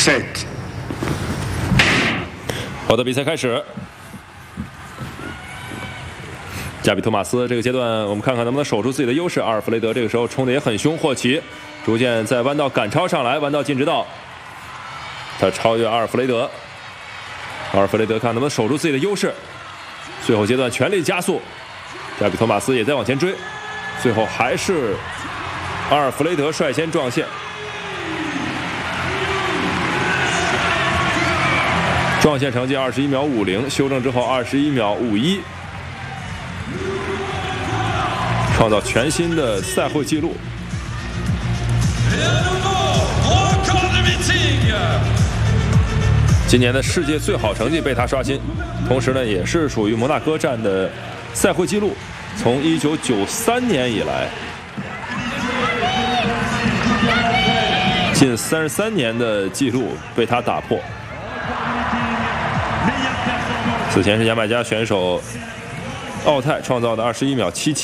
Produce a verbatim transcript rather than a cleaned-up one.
Set。 好的，比赛开始。加比托马斯这个阶段，我们看看能不能守住自己的优势。阿尔弗雷德这个时候冲的也很凶，霍奇逐渐在弯道赶超上来，弯道进直道，他超越阿尔弗雷德。阿尔弗雷德看能不能守住自己的优势。最后阶段全力加速，加比托马斯也在往前追，最后还是阿尔弗雷德率先撞线。撞线成绩二十一秒五零，修正之后二十一秒五一，创造全新的赛会纪录。今年的世界最好成绩被他刷新，同时呢，也是属于摩纳哥站的赛会纪录，从一九九三年以来，近三十三年的纪录被他打破。此前是牙买加选手奥泰创造的二十一秒七七。